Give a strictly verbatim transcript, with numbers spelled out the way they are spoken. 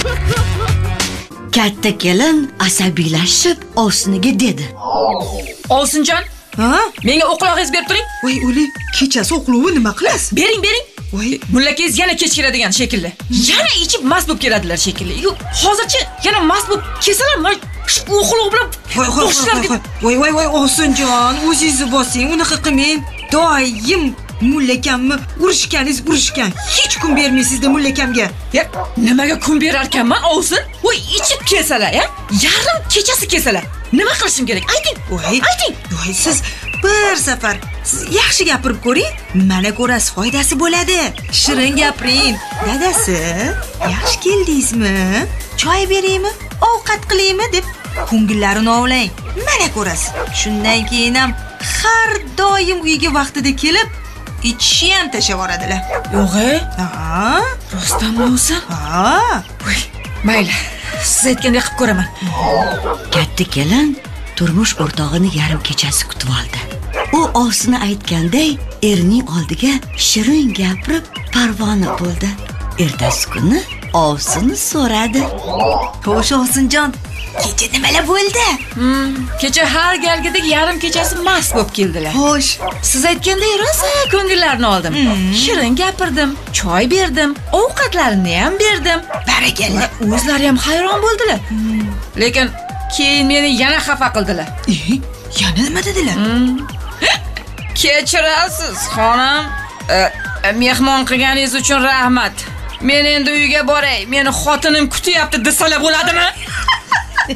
Katta kelin asabiylashib ovsiniga dedi. Ovsinjon, ha? menga o'qlog'ingiz berib turing. Voy, o'li, kechasi o'qlovni nima qilasiz? Bering, bering. Voy, Mullakangiz yana kech keladigan shekilli. Yana ichib mast bo'lib keladilar shekilli. Yo'q, hozircha yana mast bo'lib kelsalar, mana shu o'qloq bilan voy, voy, voy, voy, voy, Ovsinjon, o'zingizni bosing, unaqa qilmang. Doim mullakamni urishganingiz urishgan. Hech kun bermaysiz-da mullakamga. Ya, nimaga kun berar ekanman, Ovsin? Voy, ichib kelsalar, ya? Yarim kechasi kelsalar. Nima qilishim kerak? Ayting. Voy, ayting. Voy, siz bir safar siz yaxshi gapirib ko'ring, mana ko'rasiz, foydasi bo'ladi. Shirin gapiring. Dadasi, yaxshi keldingizmi? Choy beraymi? Ovqat qilaymi deb ko'ngillarini ovlang. Mana ko'rasiz. Shundan keyin ham har doim uyga vaqtida kelib, ichishni ham tashlab yuboradilar. Yo'q-e? Ha? Rostdanmi Ovsin? Ha. Voy, mayli. Siz aytgandek qilib ko'raman. Katta kelin turmush o'rtog'ini yarim kechasi kutib oldi. U ovsini aytganday erining oldiga shirin gapirib parvona bo'ldi. Ertasi kuni ovsini so'radi. Xo'sh, Ovsinjon, kecha nimalar bo'ldi? Hmm, kecha har galgidek yarim kechasi mast bo'lib keldilar. Xo'sh, siz aytgandek rosa ko'ngillarini oldim. Shirin gapirdim, choy berdim, ovqatlarini ham berdim. barakalla. O'zlari ham hayron bo'ldilar. Lekin keyin meni yana xafa qildilar. E, yana nima dedilar? Kechirasiz, xonim. Mehmon qilganingiz uchun rahmat. Men endi uyga boray. Meni xotinim kutyapti desalar bo'ladimi?